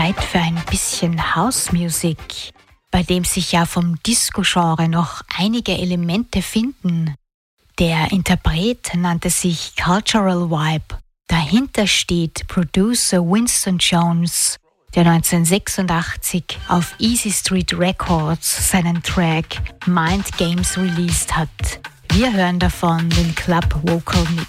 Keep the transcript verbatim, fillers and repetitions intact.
Zeit für ein bisschen House-Music, bei dem sich ja vom Disco-Genre noch einige Elemente finden. Der Interpret nannte sich Cultural Vibe. Dahinter steht Producer Winston Jones, der neunzehnhundertsechsundachtzig auf Easy Street Records seinen Track Mind Games released hat. Wir hören davon den Club Vocal Mix.